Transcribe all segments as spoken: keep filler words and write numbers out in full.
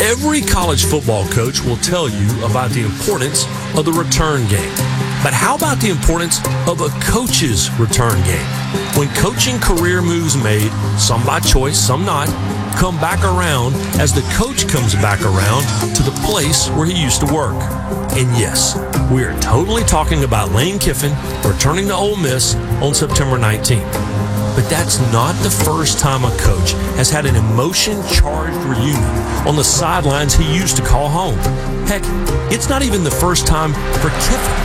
Every college football coach will tell you about the importance of the return game. But how about the importance of a coach's return game? When coaching career moves made, some by choice, some not, come back around as the coach comes back around to the place where he used to work. And yes, we are totally talking about Lane Kiffin returning to Ole Miss on September nineteenth. But that's not the first time a coach has had an emotion-charged reunion on the sidelines he used to call home. Heck, it's not even the first time for Kiffin.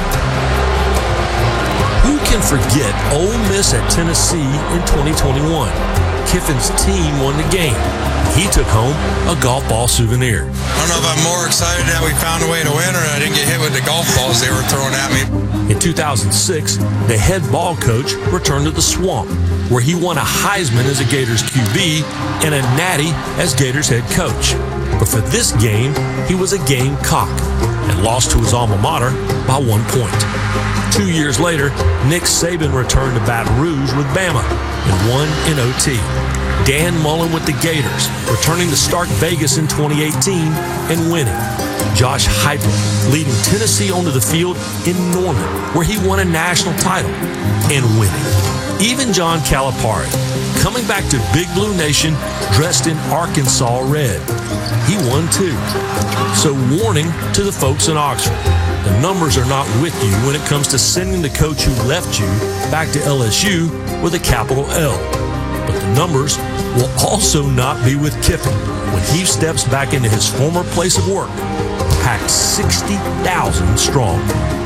Who can forget Ole Miss at Tennessee in twenty twenty-one? Kiffin's team won the game. He took home a golf ball souvenir. I don't know if I'm more excited that we found a way to win or I didn't get hit with the golf balls they were throwing at me. In two thousand six, the head ball coach returned to the Swamp, where he won a Heisman as a Gators Q B and a Natty as Gators head coach. But for this game, he was a Gamecock and lost to his alma mater by one point. Two years later, Nick Saban returned to Baton Rouge with Bama and won in O T. Dan Mullen with the Gators, returning to Stark Vegas in twenty eighteen and winning. Josh Heupel leading Tennessee onto the field in Norman, where he won a national title and winning. Even John Calipari, coming back to Big Blue Nation dressed in Arkansas red. He won too. So warning to the folks in Oxford, the numbers are not with you when it comes to sending the coach who left you back to L S U with a capital L. But the numbers will also not be with Kiffin when he steps back into his former place of work, packed sixty thousand strong.